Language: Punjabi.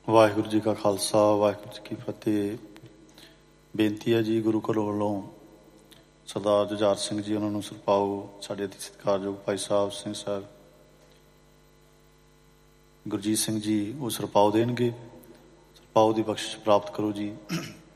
ਵਾਹਿਗੁਰੂ ਜੀ ਕਾ ਖਾਲਸਾ, ਵਾਹਿਗੁਰੂ ਜੀ ਕੀ ਫਤਿਹ। ਬੇਨਤੀ ਹੈ ਜੀ, ਗੁਰੂ ਘਰ ਵੱਲੋਂ ਸਰਦਾਰ ਜੁਝਾਰ ਸਿੰਘ ਜੀ ਉਹਨਾਂ ਨੂੰ ਸਰਪਾਓ, ਸਾਡੇ ਅਤੀ ਸਤਿਕਾਰਯੋਗ ਭਾਈ ਸਾਹਿਬ ਸਿੰਘ ਸਾਹਿਬ ਗੁਰਜੀਤ ਸਿੰਘ ਜੀ ਉਹ ਸਰਪਾਓ ਦੇਣਗੇ। ਸਰਪਾਓ ਦੀ ਬਖਸ਼ਿਸ਼ ਪ੍ਰਾਪਤ ਕਰੋ ਜੀ।